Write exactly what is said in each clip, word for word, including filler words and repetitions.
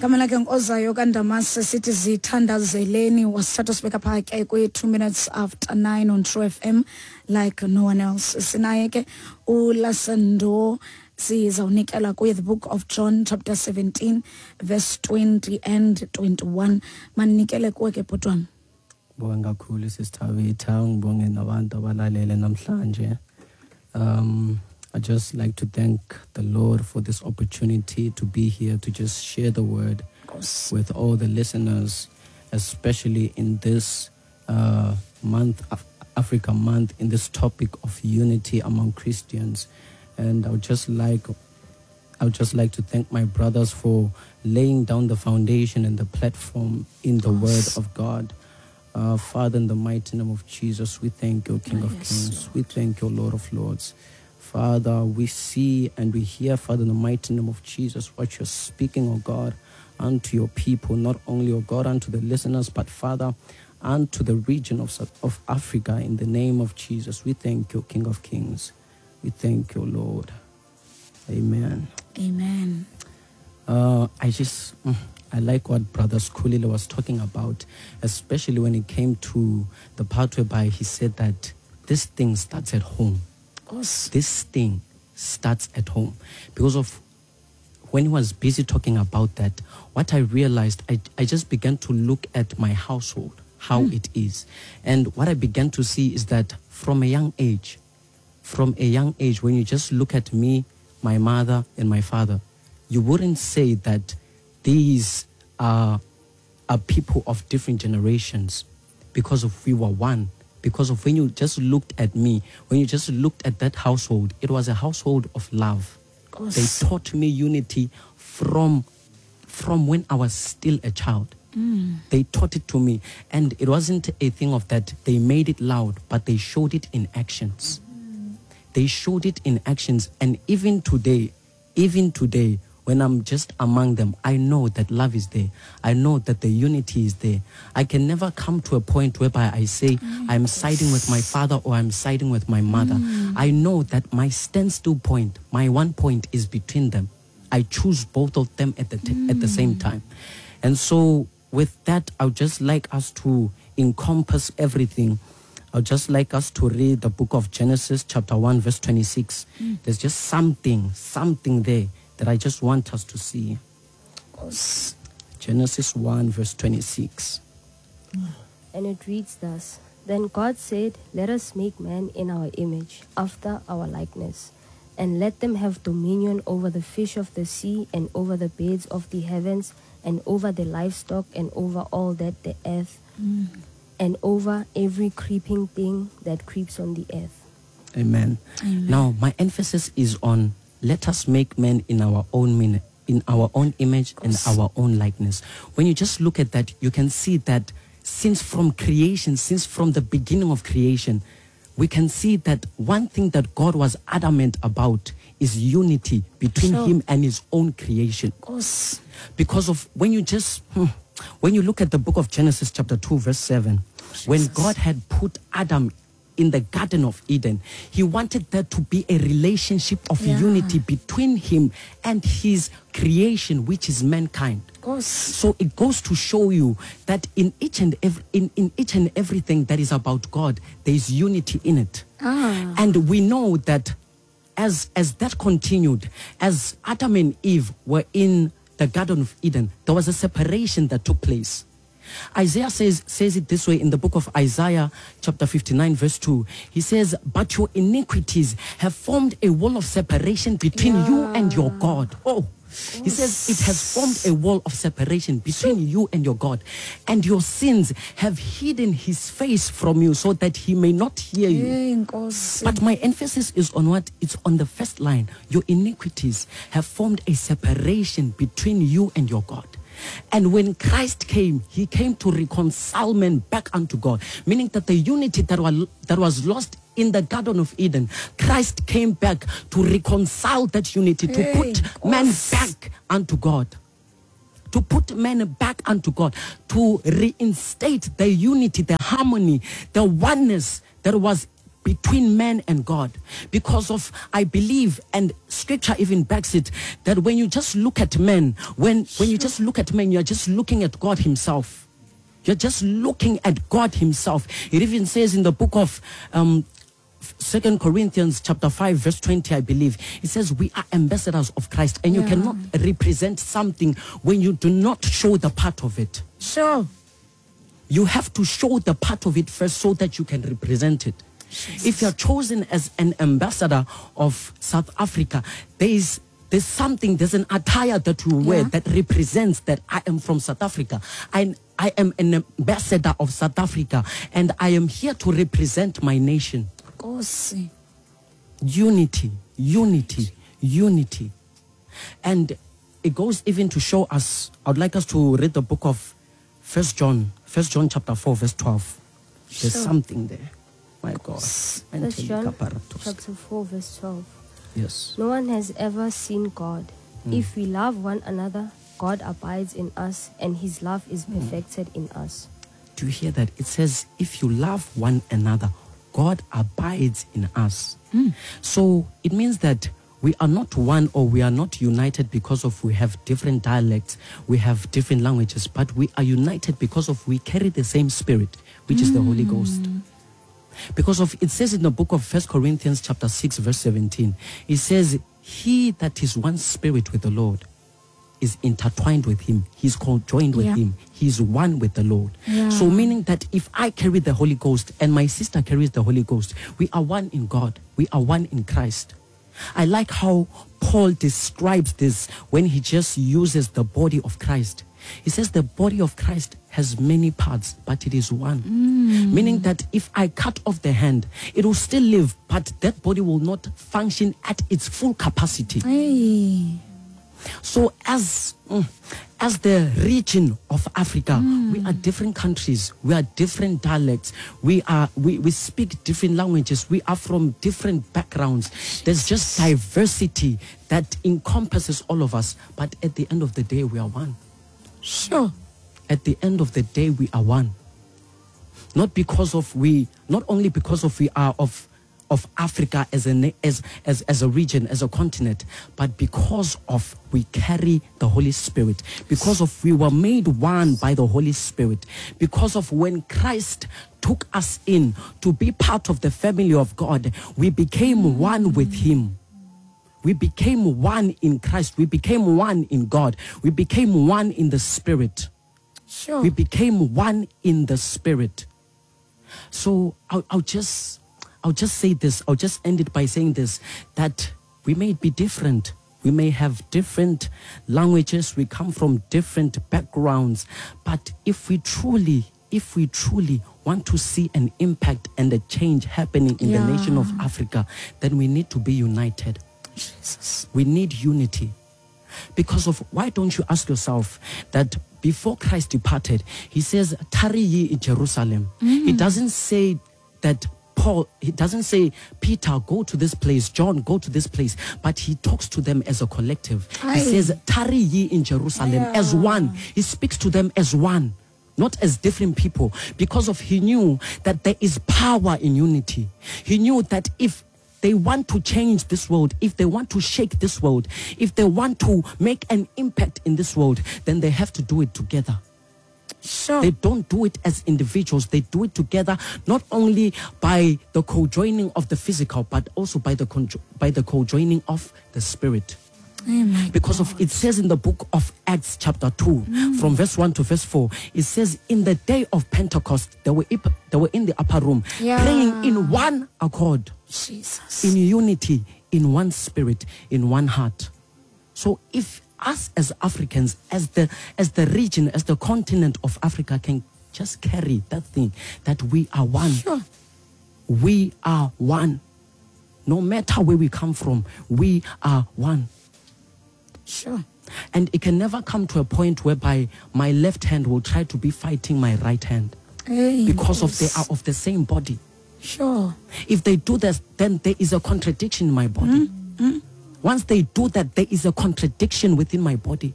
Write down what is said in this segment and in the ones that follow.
Kamela ke ngozayo kaNdamase sithi zithandazeleni wasithatha sibeka phaka ke two minutes after nine on True F M like no one else. Sinaye ke uLasando sizawunikela kuye the book of John chapter seventeen verse twenty and twenty-one. Manikele kuwe ke bhotwana. Bonga kakhulu sisithabetha ngibonge nabantu abalalele namhlanje. Um I just like to thank the Lord for this opportunity to be here to just share the word with all the listeners, especially in this uh, month, Af- Africa month, in this topic of unity among Christians. And I would just like, I would just like to thank my brothers for laying down the foundation and the platform in the word of God. Uh, Father, in the mighty name of Jesus, we thank you, King of Kings. We thank you, Lord of Lords. Father, we see and we hear, Father, in the mighty name of Jesus, what you're speaking, oh God, unto your people, not only, oh God, unto the listeners, but Father, unto the region of, of Africa, in the name of Jesus. We thank you, King of Kings. We thank you, Lord. Amen. Amen. Uh, I just, I like what Brother Skulile was talking about, especially when it came to the part whereby he said that this thing starts at home. This thing starts at home. Because of when he was busy talking about that, what I realized, I, I just began to look at my household, how mm. it is. And what I began to see is that from a young age, from a young age, when you just look at me, my mother and my father, you wouldn't say that these are, are people of different generations because of we were one. Because of when you just looked at me, when you just looked at that household, it was a household of love. They taught me unity from, from when I was still a child. Mm. They taught it to me. And it wasn't a thing of that they made it loud, but they showed it in actions. Mm. They showed it in actions. And even today, even today, when I'm just among them, I know that love is there. I know that the unity is there. I can never come to a point whereby I say mm. I'm siding with my father or I'm siding with my mother. Mm. I know that my standstill point, my one point is between them. I choose both of them at the t- mm. at the same time. And so with that, I would just like us to encompass everything. I would just like us to read the book of Genesis chapter one verse twenty-six. Mm. There's just something, something there that I just want us to see. Genesis one verse twenty-six. And it reads thus: Then God said, let us make man in our image, after our likeness, and let them have dominion over the fish of the sea, and over the birds of the heavens, and over the livestock, and over all that the earth, mm. and over every creeping thing that creeps on the earth. Amen. Amen. Now, my emphasis is on let us make man in our own min- in our own image and our own likeness. When you just look at that, you can see that since from creation, since from the beginning of creation, we can see that one thing that God was adamant about is unity between sure. him and his own creation. Of because of when you just, when you look at the book of Genesis chapter two verse seven, Jesus. When God had put Adam in the Garden of Eden, he wanted there to be a relationship of yeah. unity between him and his creation, which is mankind. So it goes to show you that in each and every in, in each and everything that is about God, there is unity in it. Ah. And we know that as as that continued, as Adam and Eve were in the Garden of Eden, there was a separation that took place. Isaiah says says it this way in the book of Isaiah chapter fifty-nine verse two. He says, but your iniquities have formed a wall of separation between yeah. you and your God. Oh, he says it has formed a wall of separation between you and your God. And your sins have hidden his face from you so that he may not hear you. But my emphasis is on what? It's on the first line. Your iniquities have formed a separation between you and your God. And when Christ came, he came to reconcile men back unto God, meaning that the unity that was, that was lost in the Garden of Eden, Christ came back to reconcile that unity, to hey, put gosh. man back unto God. To put men back unto God, to reinstate the unity, the harmony, the oneness that was between man and God. Because of, I believe, and scripture even backs it, that when you just look at men, when, when you just look at men, you're just looking at God himself. You're just looking at God himself. It even says in the book of um, Second Corinthians chapter five, verse twenty, I believe, it says we are ambassadors of Christ, and you Yeah. cannot represent something when you do not show the part of it. Sure. You have to show the part of it first so that you can represent it. If you're chosen as an ambassador of South Africa, there is there's something, there's an attire that you wear Yeah. that represents that I am from South Africa. I, I am an ambassador of South Africa, and I am here to represent my nation. Nkosi. Unity, unity, unity. And it goes even to show us, I would like us to read the book of First John, First John chapter four, verse twelve. There's Sure. something there. My God. First John chapter four, verse twelve. Yes. No one has ever seen God. Mm. If we love one another, God abides in us, and his love is perfected in us. Do you hear that? It says, if you love one another, God abides in us. So it means that we are not one, or we are not united because of we have different dialects, we have different languages, but we are united because of we carry the same spirit, which is the Holy Ghost. Because of, it says in the book of First Corinthians chapter six, verse seventeen, it says, he that is one spirit with the Lord is intertwined with him. He's conjoined with Yeah. him. He's one with the Lord. Yeah. So meaning that if I carry the Holy Ghost and my sister carries the Holy Ghost, we are one in God. We are one in Christ. I like how Paul describes this when he just uses the body of Christ. He says the body of Christ has many parts, but it is one. Meaning that if I cut off the hand, it will still live, but that body will not function at its full capacity. Hey. So as mm, as the region of Africa, we are different countries, we are different dialects, we are we, we speak different languages, we are from different backgrounds. There's just diversity that encompasses all of us, but at the end of the day we are one. Sure. At the end of the day we are one. Not because of we, not only because of we are of of Africa as a na- as, as as a region, as a continent, but because of we carry the Holy Spirit, because of we were made one by the Holy Spirit, because of when Christ took us in to be part of the family of God, we became one with him. We became one in Christ. We became one in God. We became one in the Spirit. Sure. We became one in the Spirit. So I'll, I'll just I'll just say this. I'll just end it by saying this, that we may be different. We may have different languages. We come from different backgrounds. But if we truly, if we truly want to see an impact and a change happening in Yeah. the nation of Africa, then we need to be united. Jesus. We need unity. Because of, why don't you ask yourself that before Christ departed, he says, tarry ye in Jerusalem. He doesn't say that Paul, he doesn't say, Peter, go to this place, John, go to this place, but he talks to them as a collective. Aye. He says, tarry ye in Jerusalem Yeah. as one. He speaks to them as one, not as different people, because of he knew that there is power in unity. He knew that if they want to change this world, if they want to shake this world, if they want to make an impact in this world, then they have to do it together. Sure. They don't do it as individuals. They do it together, not only by the co-joining of the physical, but also by the conjo- by the co-joining of the spirit. Oh my Because of it says in the book of Acts chapter two, from verse one to verse four, it says, in the day of Pentecost, they were, ip- they were in the upper room, Yeah. praying in one accord, Jesus. in unity, in one spirit, in one heart. So if us as Africans, as the as the region, as the continent of Africa can just carry that thing, that we are one. Sure. We are one. No matter where we come from, we are one. Sure. And it can never come to a point whereby my left hand will try to be fighting my right hand, Hey, because of they yes. are of the same body. Sure. If they do this, then there is a contradiction in my body. Once they do that, there is a contradiction within my body.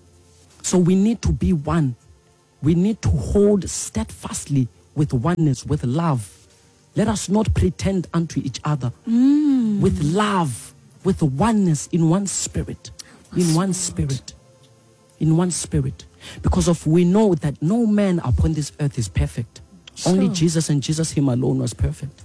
So we need to be one. We need to hold steadfastly with oneness, with love. Let us not pretend unto each other. Mm. With love, with oneness, in one spirit. In one spirit. In one spirit. Because of we know that no man upon this earth is perfect. Sure. Only Jesus, and Jesus him alone was perfect.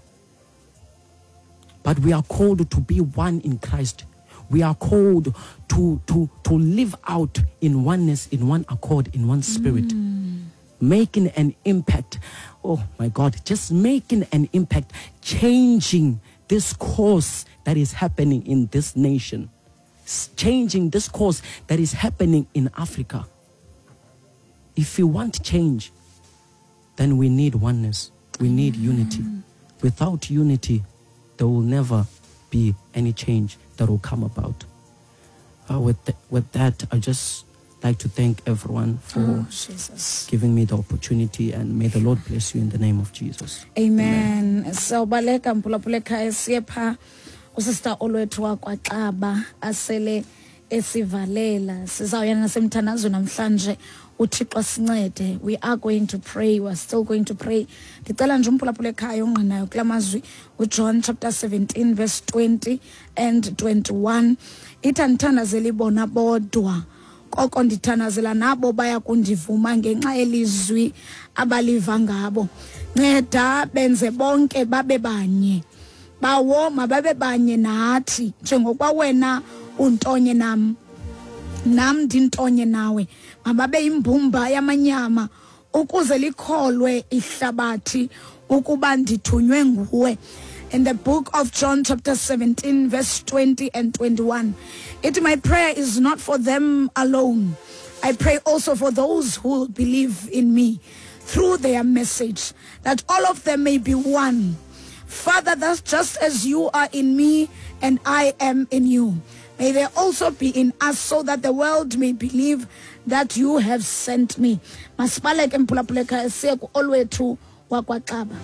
But we are called to be one in Christ. We are called to, to, to live out in oneness, in one accord, in one spirit. Mm. Making an impact. Oh my God, just making an impact. Changing this course that is happening in this nation. Changing this course that is happening in Africa. If we want change, then we need oneness. We need mm. unity. Without unity, there will never be any change that will come about. Uh, with, th- with that, I just like to thank everyone for oh, Jesus. giving me the opportunity, and may the Lord bless you in the name of Jesus. Amen. So baleka mpulapuleka esiepa usista olwethu wakwaXaba asele esivalela sizawuyana nasemthandazo namhlanje uThixo sincede. We are going to pray. We are still going to pray. Ndicela nje umphulaphuleka ongqinayo kulamazwi uJohn chapter seventeen verse twenty and twenty-one. Ithi ndithandazela ibona bodwa koko ndithandazela nabo baya kundivuma ngenxa elizwi abaliva ngabo. Nceda benze bonke babe banye. Bawo mababe banye nathi njengokuba wena untonye nam nam ndintonye nawe. Mababe imbumba yamanyama ukuze likholwe ihlabathi ukuba ndithunywe nguwe. In the book of John chapter seventeen verse twenty and twenty-one. It my prayer is not for them alone. I pray also for those who will believe in me through their message, that all of them may be one. Father, that's just as you are in me and I am in you. May they also be in us, so that the world may believe that you have sent me. Masipaleke mpulapuleka esiku olwethu wakwaXaba.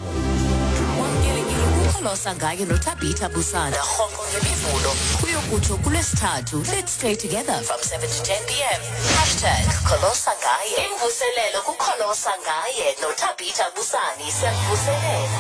Kholosa ngaye noThabitha Busana rhoqo ngemivulo kuyokutsho kulwesithathu. Let's stay together from seven to ten p.m. Hashtag Kholosa ngaye. Imvuselelo kukholosa ngaye noThabitha Busani siyakuvuselela.